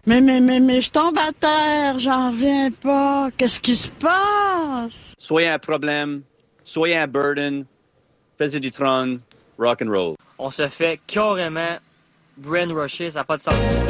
Mais je tombe à terre, j'en reviens pas. Qu'est-ce qui se passe? Soyez un problème, soyez un burden, faites du trône, rock and roll. On se fait carrément brainwasher, ça n'a pas de sens.